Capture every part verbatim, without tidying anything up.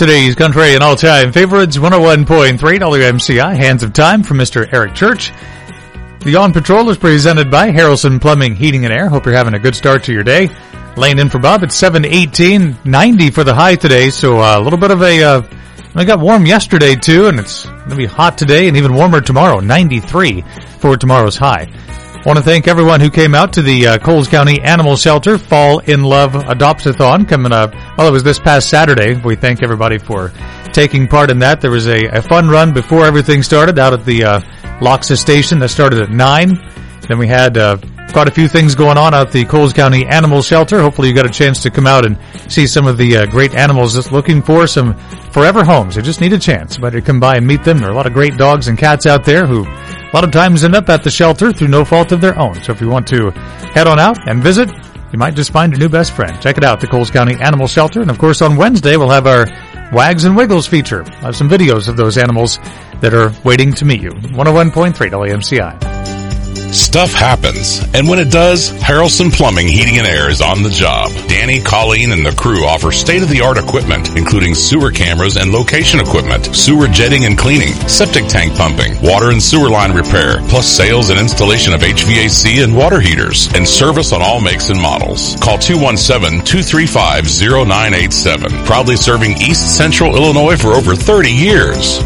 Today's country and all-time favorites, one oh one point three W M C I, Hands of Time from Mister Eric Church. The On Patrol is presented by Harrelson Plumbing, Heating and Air. Hope you're having a good start to your day. Laying in for Bob at seven eighteen, ninety for the high today, so uh, a little bit of a, uh, it got warm yesterday too, and it's going to be hot today and even warmer tomorrow, ninety-three for tomorrow's high. I want to thank everyone who came out to the uh, Coles County Animal Shelter Fall in Love Adopt-a-thon coming up. Well, it was this past Saturday. We thank everybody for taking part in that. There was a, a fun run before everything started out at the uh, Loxa station that started at nine. Then we had uh, quite a few things going on out at the Coles County Animal Shelter. Hopefully you got a chance to come out and see some of the uh, great animals just looking for some forever homes. They just need a chance. Somebody to come by and meet them. There are a lot of great dogs and cats out there who a lot of times end up at the shelter through no fault of their own. So if you want to head on out and visit, you might just find a new best friend. Check it out, the Coles County Animal Shelter. And of course on Wednesday we'll have our Wags and Wiggles feature. We'll have some videos of those animals that are waiting to meet you. one oh one point three W M C I. Stuff happens, and when it does, Harrelson Plumbing, Heating and Air is on the job. Danny, Colleen, and the crew offer state-of-the-art equipment, including sewer cameras and location equipment, sewer jetting and cleaning, septic tank pumping, water and sewer line repair, plus sales and installation of H V A C and water heaters, and service on all makes and models. Call two one seven, two three five, zero nine eight seven. Proudly serving East Central Illinois for over thirty years.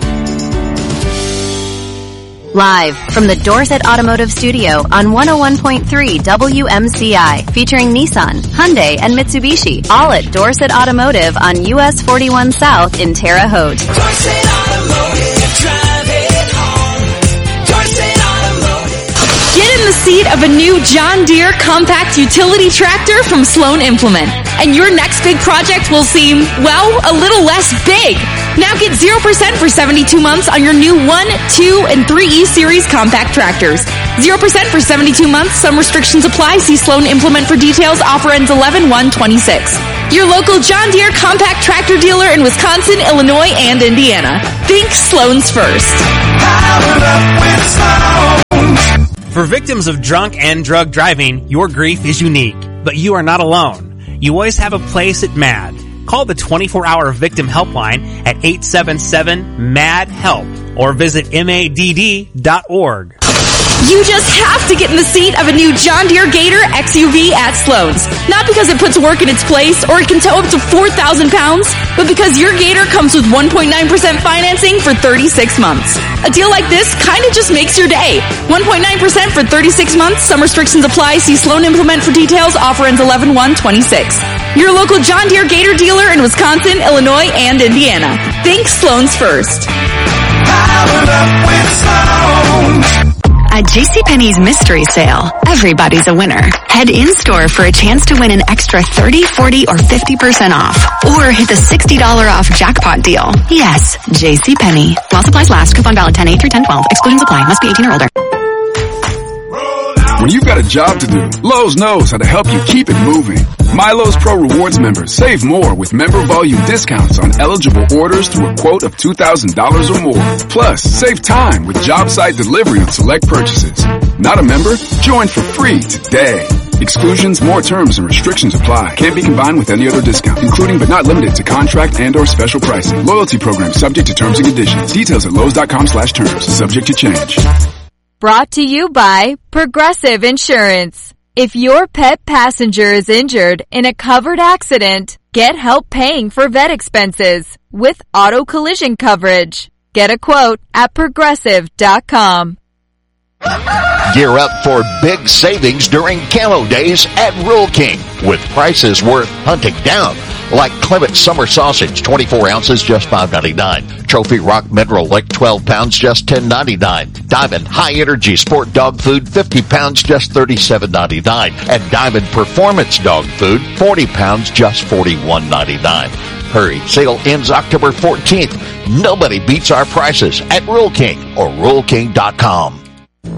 Live from the Dorset Automotive Studio on one oh one point three W M C I, featuring Nissan, Hyundai, and Mitsubishi, all at Dorset Automotive on U S forty-one South in Terre Haute. Dorset Automotive, drive it home. Dorset Automotive. Get in the seat of a new John Deere compact utility tractor from Sloan Implement, and your next big project will seem, well, a little less big. Now get zero percent for seventy-two months on your new one, two, and three E Series compact tractors. zero percent for seventy-two months. Some restrictions apply. See Sloan Implement for details. Offer ends eleven one twenty-six. Your local John Deere compact tractor dealer in Wisconsin, Illinois, and Indiana. Think Sloan's first. Powered up with Sloan. For victims of drunk and drug driving, your grief is unique, but you are not alone. You always have a place at M A D. Call the twenty-four hour victim helpline at eight seven seven, M A D, HELP or visit M A D D dot org. You just have to get in the seat of a new John Deere Gator X U V at Sloan's. Not because it puts work in its place or it can tow up to four thousand pounds, but because your Gator comes with one point nine percent financing for thirty-six months. A deal like this kind of just makes your day. one point nine percent for thirty-six months. Some restrictions apply. See Sloan Implement for details. Offer ends eleven one twenty-six. Your local John Deere Gator dealer in Wisconsin, Illinois, and Indiana. Think Sloan's first. Powered up with Sloan. At JCPenney's Mystery Sale, everybody's a winner. Head in-store for a chance to win an extra thirty, forty, or fifty percent off. Or hit the sixty dollars off jackpot deal. Yes, JCPenney. While supplies last, coupon valid ten eight through ten twelve. Excluding supply. Must be eighteen or older. When you've got a job to do, Lowe's knows how to help you keep it moving. MyLowe's Pro Rewards members save more with member volume discounts on eligible orders through a quote of two thousand dollars or more. Plus, save time with job site delivery on select purchases. Not a member? Join for free today. Exclusions, more terms, and restrictions apply. Can't be combined with any other discount, including but not limited to contract and or special pricing. Loyalty program subject to terms and conditions. Details at Lowe's.com slash terms. Subject to change. Brought to you by Progressive Insurance. If your pet passenger is injured in a covered accident, get help paying for vet expenses with auto collision coverage. Get a quote at progressive dot com. Gear up for big savings during Camo Days at Rural King with prices worth hunting down. Like Clement Summer Sausage, twenty-four ounces, just five ninety-nine. Trophy Rock Mineral Lick, twelve pounds, just ten ninety-nine. Diamond High Energy Sport Dog Food, fifty pounds, just thirty-seven ninety-nine. And Diamond Performance Dog Food, forty pounds, just forty-one ninety-nine. Hurry, sale ends October fourteenth. Nobody beats our prices at Rural King or rural king dot com.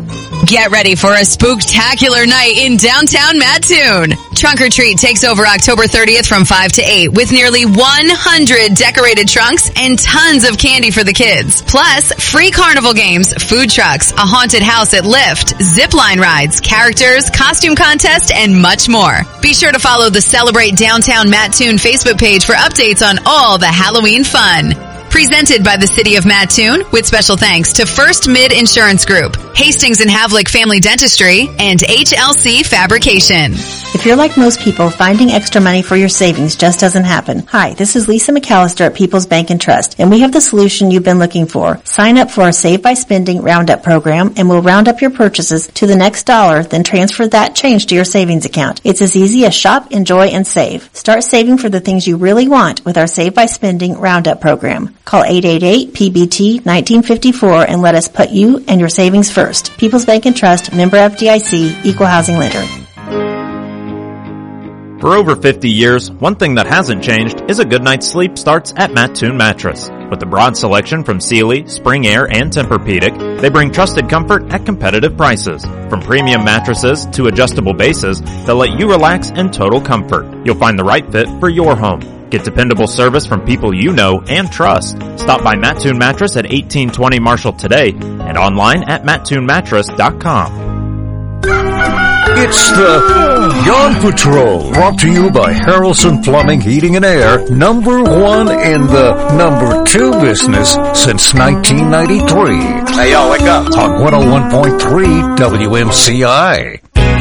Get ready for a spooktacular night in downtown Mattoon. Trunk or Treat takes over October thirtieth from five to eight with nearly one hundred decorated trunks and tons of candy for the kids. Plus, free carnival games, food trucks, a haunted house at Lyft, zipline rides, characters, costume contest, and much more. Be sure to follow the Celebrate Downtown Mattoon Facebook page for updates on all the Halloween fun. Presented by the City of Mattoon with special thanks to First Mid Insurance Group, Hastings and Havlick Family Dentistry, and H L C Fabrication. If you're like most people, finding extra money for your savings just doesn't happen. Hi, this is Lisa McAllister at People's Bank and Trust, and we have the solution you've been looking for. Sign up for our Save by Spending Roundup program, and we'll round up your purchases to the next dollar, then transfer that change to your savings account. It's as easy as shop, enjoy, and save. Start saving for the things you really want with our Save by Spending Roundup program. Call eight eight eight P B T nineteen fifty-four and let us put you and your savings first. People's Bank and Trust, member F D I C, equal housing lender. For over fifty years, one thing that hasn't changed is a good night's sleep starts at Mattoon Mattress. With a broad selection from Sealy, Spring Air, and Tempur-Pedic, they bring trusted comfort at competitive prices. From premium mattresses to adjustable bases that let you relax in total comfort. You'll find the right fit for your home. Get dependable service from people you know and trust. Stop by Mattoon Mattress at eighteen twenty Marshall today and online at mattoon mattress dot com. It's the Yawn Patrol, brought to you by Harrelson Plumbing, Heating and Air, number one in the number two business since nineteen ninety-three. Hey, y'all, wake up. On one oh one point three W M C I.